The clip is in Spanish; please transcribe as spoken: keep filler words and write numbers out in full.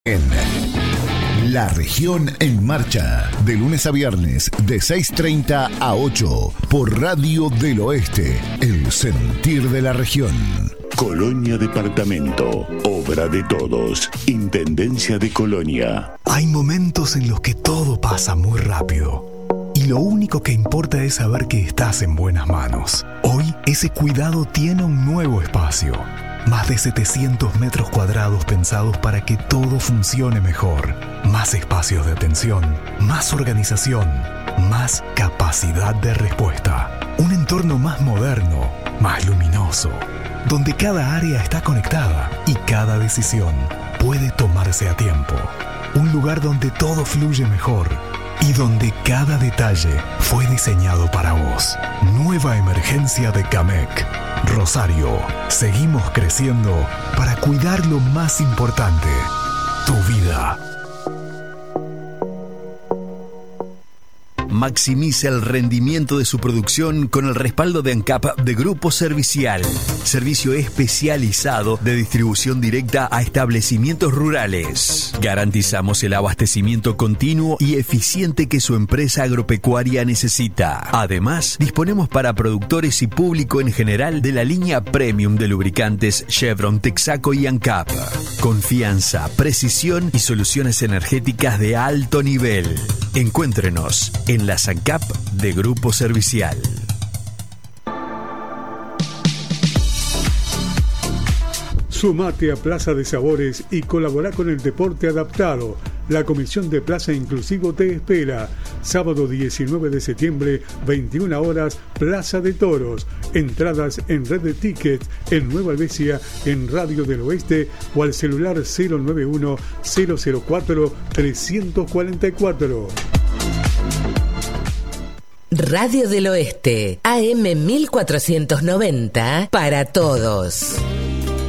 En La Región en Marcha, de lunes a viernes, de seis treinta a ocho, por Radio del Oeste, el sentir de la región. Colonia Departamento, obra de todos, Intendencia de Colonia. Hay momentos en los que todo pasa muy rápido y lo único que importa es saber que estás en buenas manos. Hoy ese cuidado tiene un nuevo espacio. Más de setecientos metros cuadrados pensados para que todo funcione mejor. Más espacios de atención, más organización, más capacidad de respuesta. Un entorno más moderno, más luminoso, donde cada área está conectada y cada decisión puede tomarse a tiempo. Un lugar donde todo fluye mejor y donde cada detalle fue diseñado para vos. Nueva emergencia de Camec. Rosario, seguimos creciendo para cuidar lo más importante, tu vida. Maximiza el rendimiento de su producción con el respaldo de ANCAP de Grupo Servicial. Servicio especializado de distribución directa a establecimientos rurales. Garantizamos el abastecimiento continuo y eficiente que su empresa agropecuaria necesita. Además, disponemos para productores y público en general de la línea premium de lubricantes Chevron, Texaco y ANCAP. Confianza, precisión y soluciones energéticas de alto nivel. Encuéntrenos en la ANCAP de Grupo Servicial. Sumate a Plaza de Sabores y colabora con el deporte adaptado. La Comisión de Plaza Inclusivo te espera. Sábado diecinueve de septiembre, veintiuna horas, Plaza de Toros. Entradas en Red de Tickets, en Nueva Albesia, en Radio del Oeste o al celular cero nueve uno, cero cero cuatro, tres cuatro cuatro. Radio del Oeste, A M mil cuatrocientos noventa, para todos.